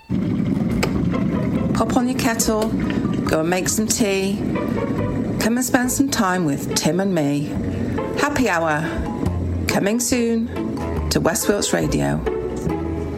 Pop on your kettle, go and make some tea. Come and spend some time with Tim and me. Happy Hour, coming soon to West Wilts Radio.